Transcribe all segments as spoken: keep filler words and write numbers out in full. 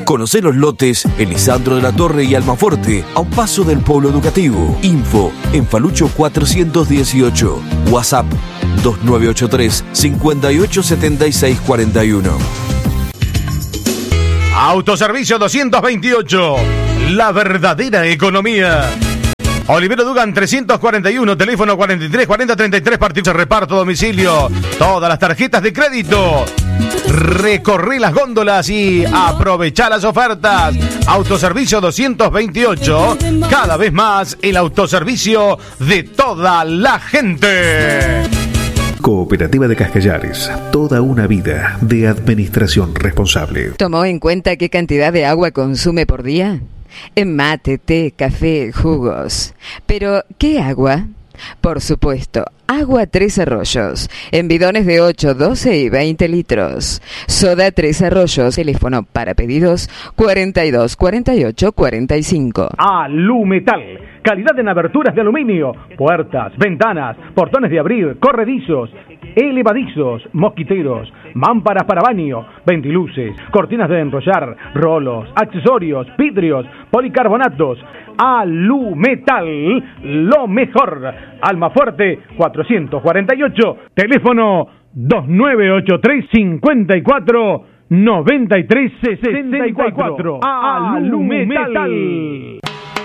Conocé los lotes en Lisandro de la Torre y Almafuerte, a un paso del Polo Educativo. Info en Falucho cuatrocientos dieciocho. WhatsApp dos nueve ocho tres, cinco ocho siete seis cuatro uno. Autoservicio doscientos veintiocho, la verdadera economía. Olivero Dugan trescientos cuarenta y uno, teléfono cuarenta y tres cuarenta treinta y tres, partido de reparto a domicilio. Todas las tarjetas de crédito. Recorrí las góndolas y aprovechá las ofertas. Autoservicio doscientos veintiocho, cada vez más el autoservicio de toda la gente. Cooperativa de Cascallares, toda una vida de administración responsable. ¿Tomó en cuenta qué cantidad de agua consume por día? En mate, té, café, jugos. Pero, ¿qué agua? Por supuesto, agua Tres Arroyos, en bidones de ocho, doce y veinte litros. Soda Tres Arroyos, teléfono para pedidos cuarenta y dos cuarenta y ocho cuarenta y cinco. Alumetal, calidad en aberturas de aluminio, puertas, ventanas, portones de abrir, corredizos, elevadizos, mosquiteros, mámparas para baño, ventiluces, cortinas de enrollar, rolos, accesorios, vidrios, policarbonatos. Alumetal, lo mejor. Almafuerte cuatrocientos cuarenta y ocho, teléfono dos nueve ocho tres, cinco cuatro, nueve tres seis cuatro. Alumetal.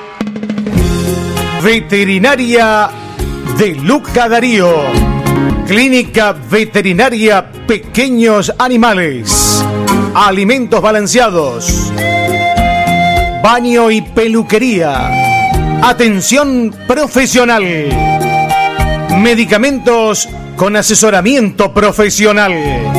Veterinaria de Luca Darío. Clínica Veterinaria Pequeños Animales. Alimentos balanceados. Baño y peluquería. Atención profesional. Medicamentos con asesoramiento profesional.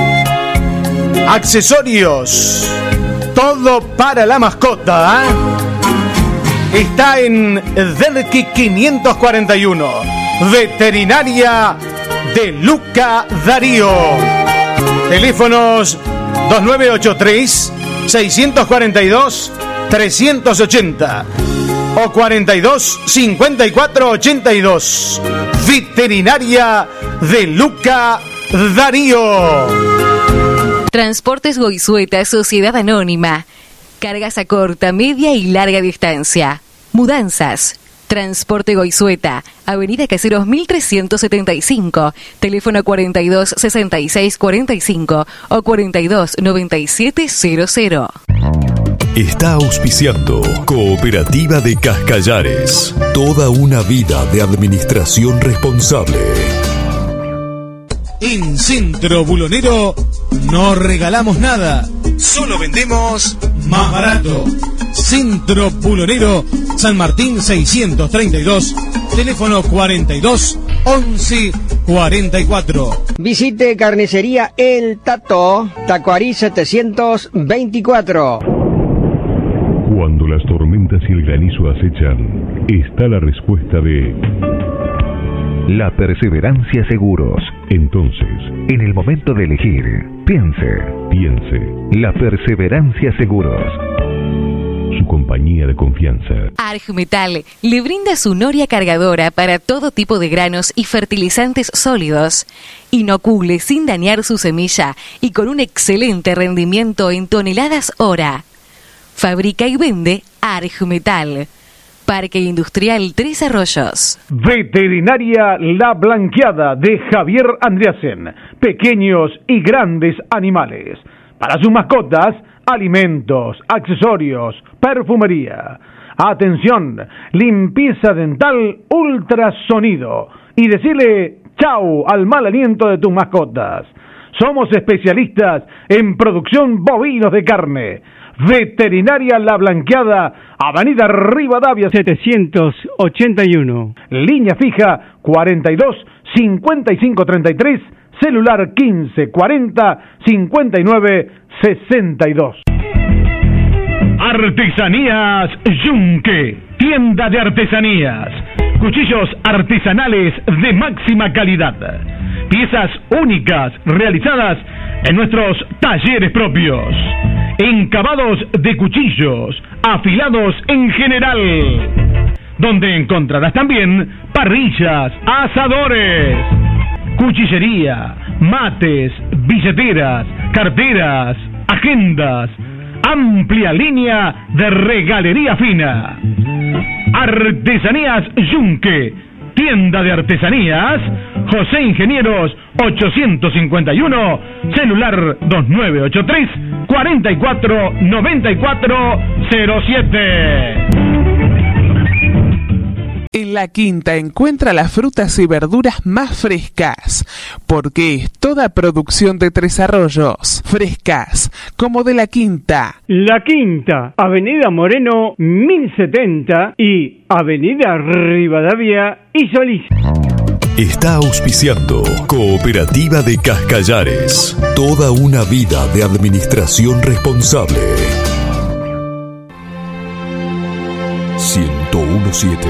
Accesorios. Todo para la mascota. ¿eh? Está en Derqui quinientos cuarenta y uno. Veterinaria de Luca Darío. Teléfonos dos nueve ocho tres, seis cuatro dos, tres ochenta o cuarenta y dos, cincuenta y cuatro, ochenta y dos. Veterinaria de Luca Darío. Transportes Goizueta, Sociedad Anónima. Cargas a corta, media y larga distancia. Mudanzas. Transporte Goizueta, Avenida Caseros mil trescientos setenta y cinco, teléfono cuarenta y dos, sesenta y seis, cuarenta y cinco o cuarenta y dos, noventa y siete cero cero. Está auspiciando Cooperativa de Cascallares, toda una vida de administración responsable. En Centro Bulonero no regalamos nada, solo vendemos más barato. Centro Bulonero, San Martín seiscientos treinta y dos, teléfono cuarenta y dos, once, cuarenta y cuatro. Visite Carnicería El Tato, Tacuarí setecientos veinticuatro. Cuando las tormentas y el granizo acechan, está la respuesta de La Perseverancia Seguros. Entonces, en el momento de elegir, piense, piense, La Perseverancia Seguros. Su compañía de confianza. Arjumetal le brinda su noria cargadora para todo tipo de granos y fertilizantes sólidos. Inocule sin dañar su semilla y con un excelente rendimiento en toneladas hora. Fabrica y vende Arjumetal. Parque Industrial Tres Arroyos. Veterinaria La Blanqueada de Javier Andreasen. Pequeños y grandes animales. Para sus mascotas, alimentos, accesorios, perfumería. Atención, limpieza dental, ultrasonido. Y decirle chau al mal aliento de tus mascotas. Somos especialistas en producción bovinos de carne. Veterinaria La Blanqueada, Avenida Rivadavia setecientos ochenta y uno. Línea fija cuarenta y dos, cincuenta y cinco treinta y tres, celular quince cuarenta, cincuenta y nueve sesenta y dos. Artesanías Yunque, tienda de artesanías. Cuchillos artesanales de máxima calidad. Piezas únicas realizadas en nuestros talleres propios. Encabados de cuchillos, afilados en general. Donde encontrarás también parrillas, asadores, cuchillería, mates, billeteras, carteras, agendas, amplia línea de regalería fina. Artesanías Yunque, tienda de artesanías, José Ingenieros ochocientos cincuenta y uno, celular dos nueve ocho tres, cuatro cuatro nueve cuatro cero siete. En La Quinta encuentra las frutas y verduras más frescas, porque es toda producción de Tres Arroyos, frescas, como de La Quinta. La Quinta, Avenida Moreno mil setenta y Avenida Rivadavia y Solís. Está auspiciando Cooperativa de Cascallares, toda una vida de administración responsable. ciento uno punto siete.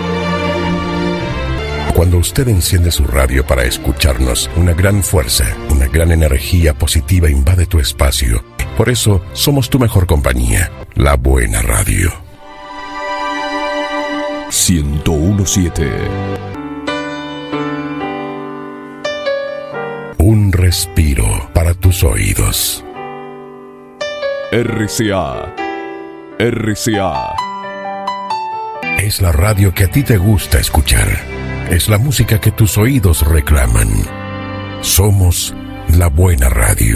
Cuando usted enciende su radio para escucharnos, una gran fuerza, una gran energía positiva invade tu espacio. Por eso, somos tu mejor compañía, la buena radio. ciento uno punto siete. Un respiro para tus oídos. R C A. R C A. Es la radio que a ti te gusta escuchar. Es la música que tus oídos reclaman. Somos la buena radio.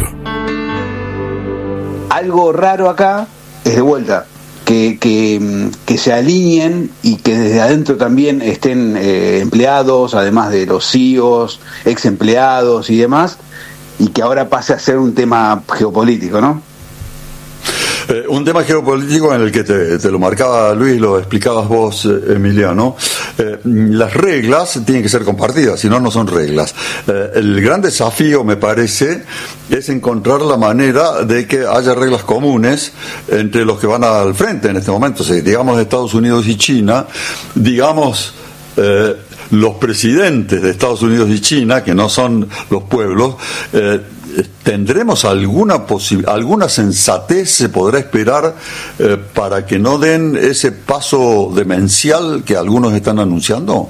Algo raro acá es de vuelta, que, que, que se alineen y que desde adentro también estén eh, empleados, además de los C E Os, ex empleados y demás, y que ahora pase a ser un tema geopolítico, ¿no? Eh, un tema geopolítico en el que te, te lo marcaba Luis, lo explicabas vos, eh, Emiliano. Eh, las reglas tienen que ser compartidas, si no, no son reglas. Eh, el gran desafío, me parece, es encontrar la manera de que haya reglas comunes entre los que van al frente en este momento. O sea, digamos Estados Unidos y China, digamos eh, los presidentes de Estados Unidos y China, que no son los pueblos, eh, ¿tendremos alguna posi- alguna sensatez se podrá esperar eh, para que no den ese paso demencial que algunos están anunciando?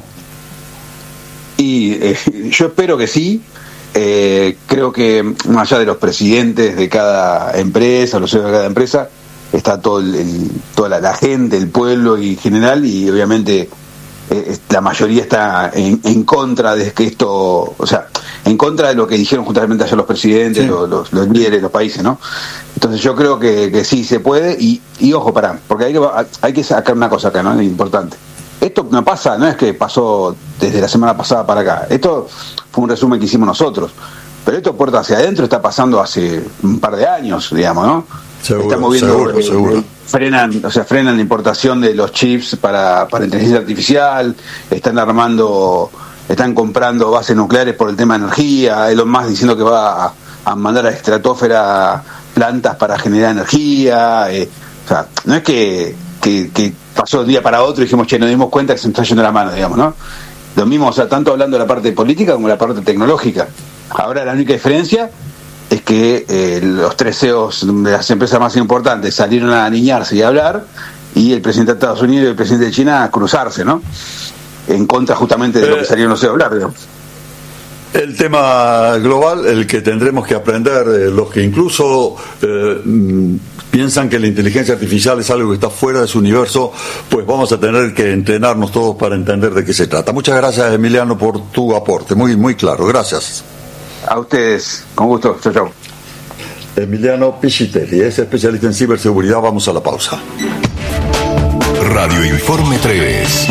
Y eh, yo espero que sí. Eh, creo que más allá de los presidentes de cada empresa, los C E Os de cada empresa, está todo el, el, toda la, la gente, el pueblo en general, y obviamente eh, la mayoría está en, en contra de que esto, o sea, en contra de lo que dijeron justamente ayer los presidentes, sí. los, los, los líderes de los países, ¿no? Entonces yo creo que, que sí se puede, y, y ojo, pará, porque hay que, hay que sacar una cosa acá, ¿no? Es importante. Esto no pasa, no es que pasó desde la semana pasada para acá. Esto fue un resumen que hicimos nosotros. Pero esto puerta hacia adentro está pasando hace un par de años, digamos, ¿no? Seguro, Estamos viendo, seguro, eh, seguro. frenan, o sea, frenan la importación de los chips para, para inteligencia artificial, están armando, están comprando bases nucleares por el tema de energía, Elon Musk diciendo que va a, a mandar a la estratosfera plantas para generar energía, eh, o sea, no es que, que, que pasó de un día para otro y dijimos, che, nos dimos cuenta que se nos está yendo la mano, digamos, ¿no? Lo mismo, o sea, tanto hablando de la parte política como de la parte tecnológica. Ahora la única diferencia es que eh, los tres C E Os de las empresas más importantes salieron a aniñarse y a hablar, y el presidente de Estados Unidos y el presidente de China a cruzarse, ¿no? En contra justamente de lo que salieron los C E Os a hablar, digamos. El tema global, el que tendremos que aprender, eh, los que incluso eh, mm, piensan que la inteligencia artificial es algo que está fuera de su universo, pues vamos a tener que entrenarnos todos para entender de qué se trata. Muchas gracias, Emiliano, por tu aporte, muy, muy claro, gracias. A ustedes, con gusto, chau, chau. Emiliano Pichitelli es especialista en ciberseguridad. Vamos a la pausa. Radio Informe tres.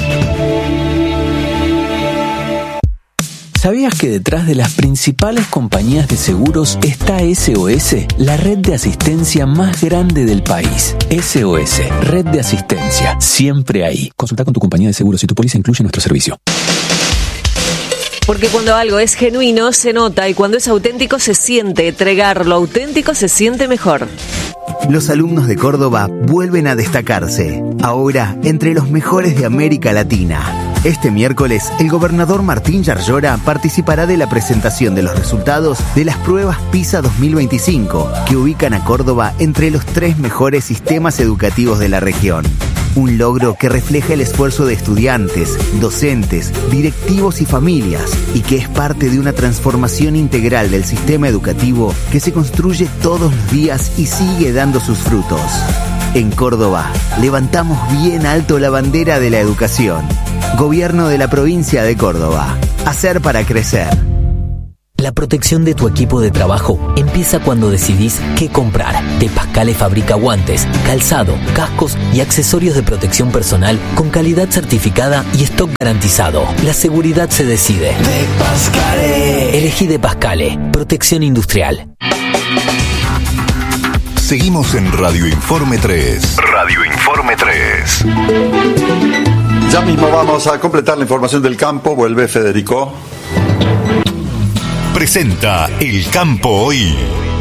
¿Sabías que detrás de las principales compañías de seguros está S O S, la red de asistencia más grande del país? S O S, red de asistencia, siempre ahí. Consulta con tu compañía de seguros si tu póliza incluye nuestro servicio. Porque cuando algo es genuino se nota, y cuando es auténtico se siente. Entregar lo auténtico se siente mejor. Los alumnos de Córdoba vuelven a destacarse, ahora entre los mejores de América Latina. Este miércoles, el gobernador Martín Yarlora participará de la presentación de los resultados de las pruebas PISA dos mil veinticinco, que ubican a Córdoba entre los tres mejores sistemas educativos de la región. Un logro que refleja el esfuerzo de estudiantes, docentes, directivos y familias, y que es parte de una transformación integral del sistema educativo que se construye todos los días y sigue dando sus frutos. En Córdoba, levantamos bien alto la bandera de la educación. Gobierno de la provincia de Córdoba. Hacer para crecer. La protección de tu equipo de trabajo empieza cuando decidís qué comprar. De Pascale fabrica guantes, calzado, cascos y accesorios de protección personal con calidad certificada y stock garantizado. La seguridad se decide. De Pascale. Elegí De Pascale. Protección industrial. Seguimos en Radio Informe tres. Radio Informe tres. Ya mismo vamos a completar la información del campo. Vuelve Federico. Presenta El Campo Hoy.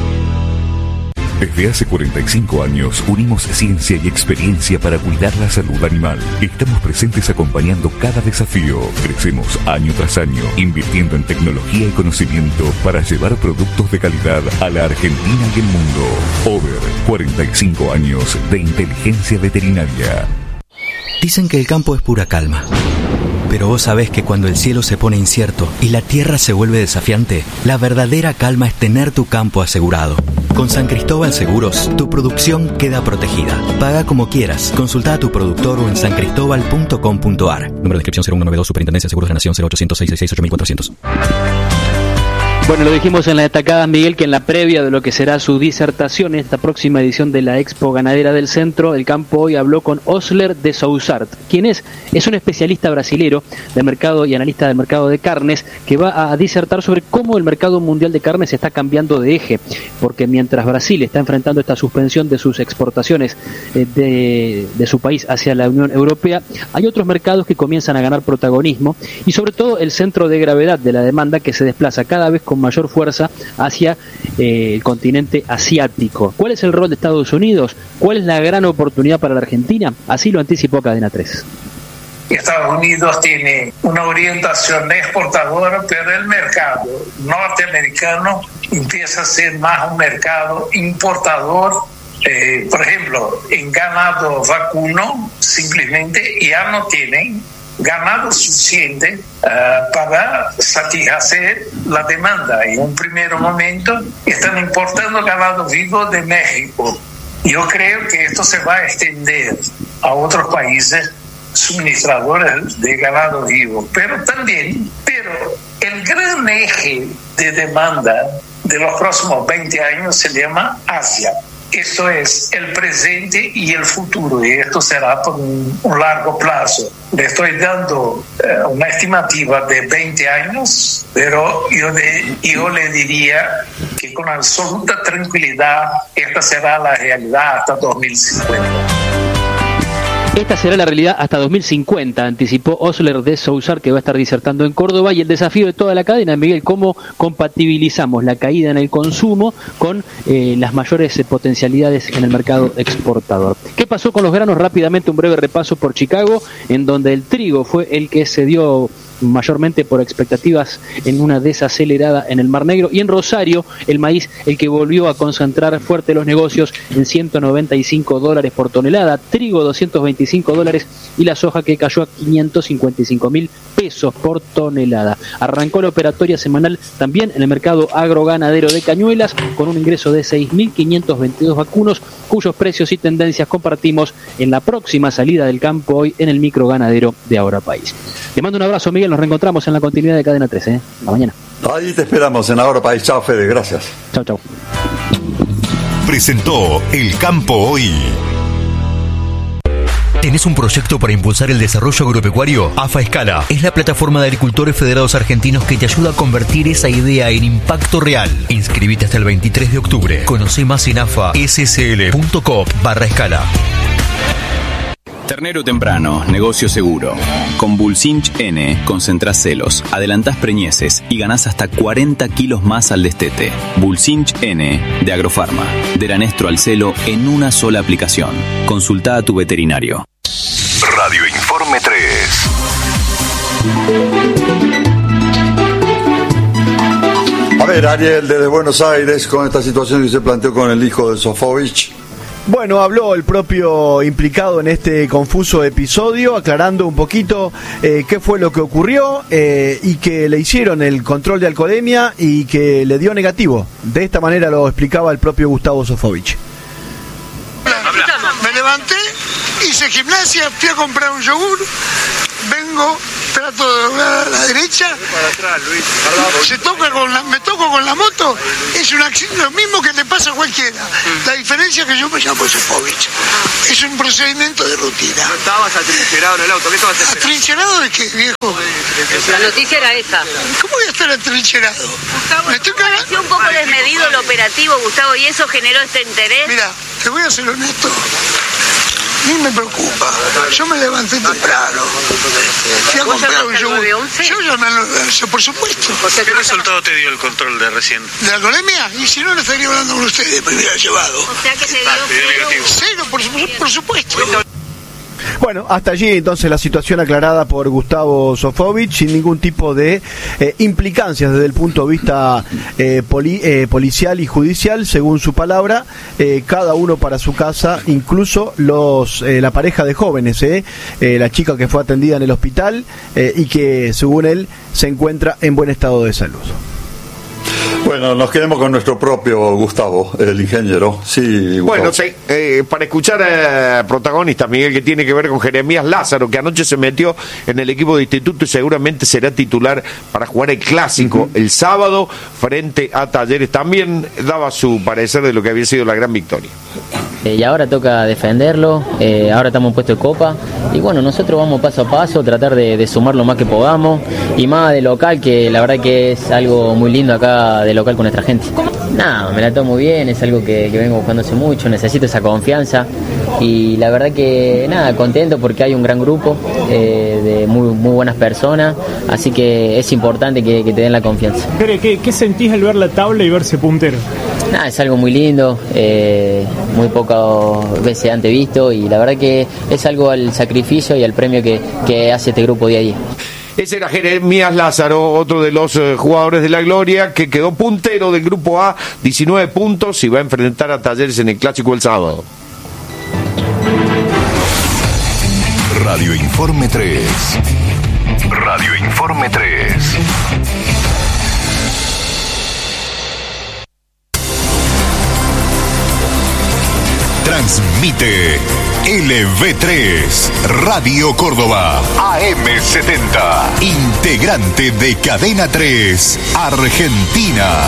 Desde hace cuarenta y cinco años unimos ciencia y experiencia para cuidar la salud animal. Estamos presentes acompañando cada desafío. Crecemos año tras año, invirtiendo en tecnología y conocimiento para llevar productos de calidad a la Argentina y el mundo. Over, cuarenta y cinco años de inteligencia veterinaria. Dicen que el campo es pura calma. Pero vos sabés que cuando el cielo se pone incierto y la tierra se vuelve desafiante, la verdadera calma es tener tu campo asegurado. Con San Cristóbal Seguros, tu producción queda protegida. Paga como quieras. Consulta a tu productor o en san cristobal punto com punto a r. Número de inscripción cero uno noventa y dos, Superintendencia de Seguros de la Nación, cero ochocientos, seiscientos sesenta y seis, ocho mil cuatrocientos. Bueno, lo dijimos en la destacada, Miguel, que en la previa de lo que será su disertación, esta próxima edición de la Expo Ganadera del Centro, el Campo Hoy habló con Osler de Soussart. ¿Quién es? Es un especialista brasilero del mercado y analista del mercado de carnes que va a disertar sobre cómo el mercado mundial de carnes está cambiando de eje, porque mientras Brasil está enfrentando esta suspensión de sus exportaciones eh, de, de su país hacia la Unión Europea, hay otros mercados que comienzan a ganar protagonismo y sobre todo el centro de gravedad de la demanda que se desplaza cada vez con mayor fuerza hacia eh, el continente asiático. ¿Cuál es el rol de Estados Unidos? ¿Cuál es la gran oportunidad para la Argentina? Así lo anticipó Cadena tres. Estados Unidos tiene una orientación exportadora, pero el mercado norteamericano empieza a ser más un mercado importador. Eh, por ejemplo, en ganado vacuno simplemente ya no tienen ganado suficiente uh, para satisfacer la demanda. En un primer momento están importando ganado vivo de México. Yo creo que esto se va a extender a otros países suministradores de ganado vivo, pero también, pero el gran eje de demanda de los próximos veinte años se llama Asia. Esto es el presente y el futuro, y esto será por un, un largo plazo. Le estoy dando eh, una estimativa de veinte años, pero yo le, yo le diría que con absoluta tranquilidad esta será la realidad hasta dos mil cincuenta. Esta será la realidad hasta dos mil cincuenta, anticipó Osler de Soussart, que va a estar disertando en Córdoba, y el desafío de toda la cadena, Miguel, cómo compatibilizamos la caída en el consumo con eh, las mayores eh, potencialidades en el mercado exportador. ¿Qué pasó con los granos? Rápidamente un breve repaso por Chicago, en donde el trigo fue el que se dio mayormente por expectativas en una desacelerada en el Mar Negro, y en Rosario el maíz el que volvió a concentrar fuerte los negocios en ciento noventa y cinco dólares por tonelada, trigo doscientos veinticinco dólares y la soja que cayó a quinientos cincuenta y cinco mil pesos por tonelada. Arrancó la operatoria semanal también en el mercado agroganadero de Cañuelas con un ingreso de seis mil quinientos veintidós vacunos, cuyos precios y tendencias compartimos en la próxima salida del Campo Hoy en el microganadero de Ahora País. Te mando un abrazo, Miguel. Nos reencontramos en la continuidad de Cadena tres, ¿eh? Hasta mañana. Ahí te esperamos en Ahora País. Chao, Fede. Gracias. Chao, chao. Presentó El Campo Hoy. ¿Tenés un proyecto para impulsar el desarrollo agropecuario? AFA Escala es la plataforma de agricultores federados argentinos que te ayuda a convertir esa idea en impacto real. Inscribite hasta el veintitrés de octubre. Conoce más en afa s c l punto com barra escala. Ternero temprano, negocio seguro. Con Bulsinch N concentrás celos, adelantás preñeces y ganás hasta cuarenta kilos más al destete. Bulsinch N de Agrofarma. De la Nestro al celo en una sola aplicación. Consulta a tu veterinario. Radio Informe tres. A ver, Ariel, desde Buenos Aires, con esta situación que se planteó con el hijo de Sofovich, Bueno, habló el propio implicado en este confuso episodio, aclarando un poquito eh, qué fue lo que ocurrió eh, y que le hicieron el control de alcoholemia y que le dio negativo. De esta manera lo explicaba el propio Gustavo Sofovich. Me levanté, hice gimnasia, fui a comprar un yogur, vengo, trato de doblar a la derecha, para atrás, Luis. Se toca con la, me toco con la moto, es un accidente, lo mismo que le pasa a cualquiera. La diferencia es que yo me llamo Sofovich. Es un procedimiento de rutina. ¿No estabas atrincherado en el auto? ¿Qué estabas esperando? ¿Atrincherado de qué, viejo? La noticia era esa. ¿Cómo voy a estar atrincherado? Gustavo, me estoy ¿no pareció un poco desmedido el operativo, Gustavo, y eso generó este interés? Mira, te voy a ser honesto. Ni me preocupa. Yo me levanté temprano. Fui a comprar un yogur. Yo llamé al nueve once, por supuesto. ¿Qué resultado te dio el control de recién? ¿De alcoholemia? Y si no, le estaría hablando con ustedes, me hubiera llevado. O sea que se dio negativo. Cero, por, por supuesto. Bueno, hasta allí entonces la situación aclarada por Gustavo Sofovich, sin ningún tipo de eh, implicancias desde el punto de vista eh, poli, eh, policial y judicial, según su palabra, eh, cada uno para su casa, incluso los eh, la pareja de jóvenes, eh, eh, la chica que fue atendida en el hospital eh, y que, según él, se encuentra en buen estado de salud. Bueno, nos quedemos con nuestro propio Gustavo, el ingeniero. Sí, Gustavo. Bueno, sí, eh, para escuchar a protagonista, Miguel, que tiene que ver con Jeremías Lázaro, que anoche se metió en el equipo de instituto y seguramente será titular para jugar el clásico uh-huh. el sábado frente a Talleres. También daba su parecer de lo que había sido la gran victoria. Eh, y ahora toca defenderlo, eh, ahora estamos en puesto de copa y bueno, nosotros vamos paso a paso, tratar de, de sumar lo más que podamos y más de local, que la verdad que es algo muy lindo acá de local con nuestra gente. Nada, me la tomo bien, es algo que, que vengo buscando hace mucho, necesito esa confianza y la verdad que nada, contento porque hay un gran grupo eh, de muy, muy buenas personas, así que es importante que, que te den la confianza. ¿Qué, qué sentís al ver la tabla y verse puntero? Nada, es algo muy lindo, eh, muy pocas veces antes visto y la verdad que es algo al sacrificio y al premio que, que hace este grupo día a día. Ese era Jeremías Lázaro, otro de los eh, jugadores de la Gloria, que quedó puntero del grupo A, diecinueve puntos, y va a enfrentar a Talleres en el clásico el sábado. Radio Informe tres. Radio Informe tres. Transmite L V tres, Radio Córdoba, A M setenta, integrante de Cadena tres, Argentina.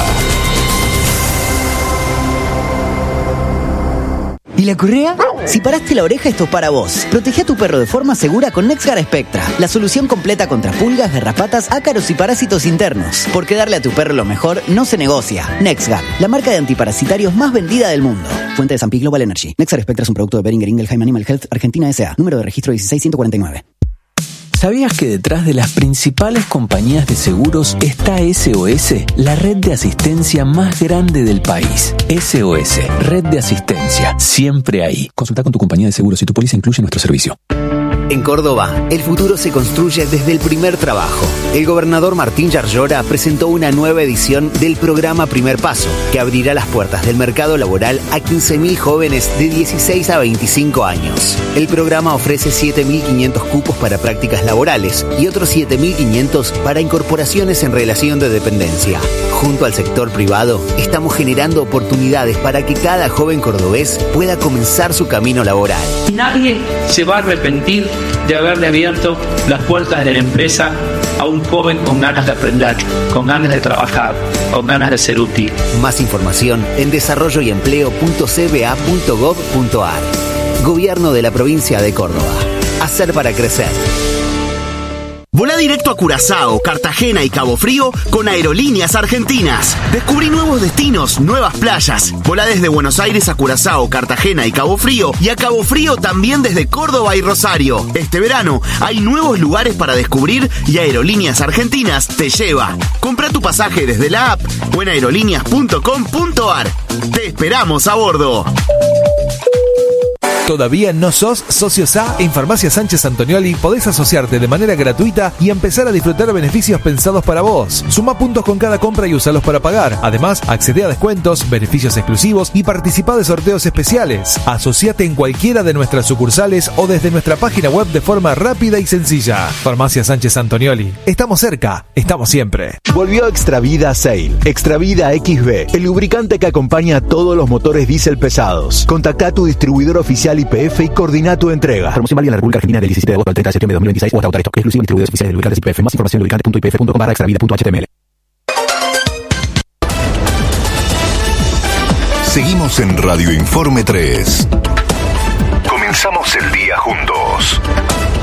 ¿Y la correa? Si paraste la oreja, esto es para vos. Protege a tu perro de forma segura con NexGard Spectra, la solución completa contra pulgas, garrapatas, ácaros y parásitos internos. Porque darle a tu perro lo mejor no se negocia. NexGard, la marca de antiparasitarios más vendida del mundo. Fuente de San Pi Global Energy. NexGard Spectra es un producto de Boehringer Ingelheim Animal Health Argentina S A. Número de registro dieciséis ciento cuarenta y nueve. ¿Sabías que detrás de las principales compañías de seguros está S O S, la red de asistencia más grande del país? S O S, red de asistencia, siempre ahí. Consulta con tu compañía de seguros si tu póliza incluye nuestro servicio. En Córdoba, el futuro se construye desde el primer trabajo. El gobernador Martín Yarlora presentó una nueva edición del programa Primer Paso, que abrirá las puertas del mercado laboral a quince mil jóvenes de dieciséis a veinticinco años. El programa ofrece siete mil quinientos cupos para prácticas laborales y otros siete mil quinientos para incorporaciones en relación de dependencia. Junto al sector privado, estamos generando oportunidades para que cada joven cordobés pueda comenzar su camino laboral. Nadie se va a arrepentir de haberle abierto las puertas de la empresa a un joven con ganas de aprender, con ganas de trabajar, con ganas de ser útil. Más información en desarrollo y empleo punto c b a punto gov punto a r. Gobierno de la provincia de Córdoba. Hacer para crecer. Volá directo a Curazao, Cartagena y Cabo Frío con Aerolíneas Argentinas. Descubrí nuevos destinos, nuevas playas. Volá desde Buenos Aires a Curazao, Cartagena y Cabo Frío, y a Cabo Frío también desde Córdoba y Rosario. Este verano hay nuevos lugares para descubrir y Aerolíneas Argentinas te lleva. Compra tu pasaje desde la app o en aerolíneas punto com punto a r. Te esperamos a bordo. ¿Todavía no sos socio S A? En Farmacia Sánchez Antonioli podés asociarte de manera gratuita y empezar a disfrutar beneficios pensados para vos. Suma puntos con cada compra y usalos para pagar. Además, accede a descuentos, beneficios exclusivos y participa de sorteos especiales. Asociate en cualquiera de nuestras sucursales o desde nuestra página web de forma rápida y sencilla. Farmacia Sánchez Antonioli. Estamos cerca, estamos siempre. Volvió Extravida Sail. Extravida X B, el lubricante que acompaña a todos los motores diésel pesados. Contacta a tu distribuidor oficial Y P F y coordina tu entrega. Promoción válida en la República Argentina del diecisiete de agosto al treinta de septiembre de dos mil veintiséis o hasta agotar stock. Exclusivo en distribuidores oficiales de lubricantes Y P F. Más información en lubricante punto i p f punto com barra extravida punto h t m l. Seguimos en Radio Informe tres. Comenzamos el día juntos.